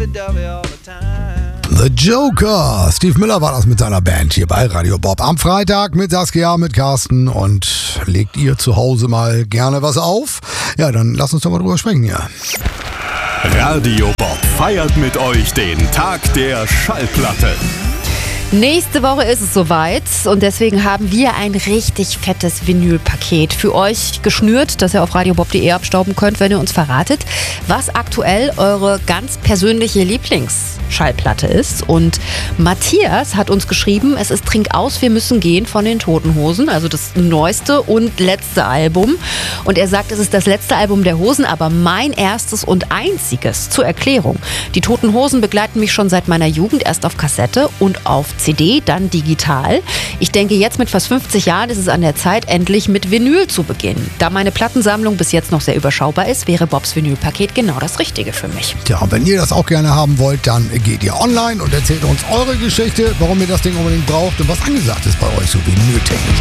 lovey-dovey all the time. The Joker. Steve Miller war das mit seiner Band hier bei Radio Bob. Am Freitag mit Saskia, mit Carsten. Und legt ihr zu Hause mal gerne was auf? Ja, dann lasst uns doch mal drüber sprechen hier. Radio Bob feiert mit euch den Tag der Schallplatte. Nächste Woche ist es soweit und deswegen haben wir ein richtig fettes Vinylpaket für euch geschnürt, das ihr auf radiobob.de abstauben könnt, wenn ihr uns verratet, was aktuell eure ganz persönliche Lieblingsschallplatte ist. Und Matthias hat uns geschrieben, es ist Trink aus, wir müssen gehen von den Toten Hosen, also das neueste und letzte Album. Und er sagt, es ist das letzte Album der Hosen, aber mein erstes und einziges. Zur Erklärung. Die Toten Hosen begleiten mich schon seit meiner Jugend, erst auf Kassette und auf CD, dann digital. Ich denke, jetzt mit fast 50 Jahren ist es an der Zeit, endlich mit Vinyl zu beginnen. Da meine Plattensammlung bis jetzt noch sehr überschaubar ist, wäre Bobs Vinylpaket genau das Richtige für mich. Tja, und wenn ihr das auch gerne haben wollt, dann geht ihr online und erzählt uns eure Geschichte, warum ihr das Ding unbedingt braucht und was angesagt ist bei euch, so vinyltechnisch.